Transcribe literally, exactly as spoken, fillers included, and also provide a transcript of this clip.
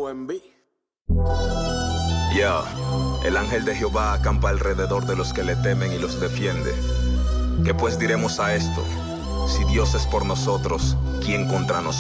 O M B. Ya, el ángel de Jehová acampa alrededor de los que le temen y los defiende. ¿Qué pues diremos a esto? Si Dios es por nosotros, ¿quién contra nosotros?